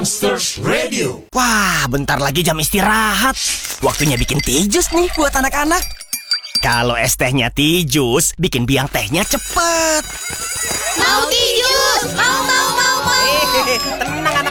Monsters Radio. Wah, bentar lagi jam istirahat. Waktunya bikin teh jus nih buat anak-anak. Kalau es tehnya teh jus, bikin biang tehnya cepet. Mau teh jus, mau. Tenang